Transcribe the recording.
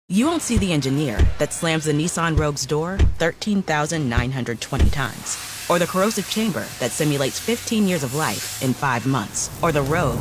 You won't see the engineer that slams the Nissan Rogue's door 13,920 times, or the corrosive chamber that simulates 15 years of life in 5 months, or the Rogue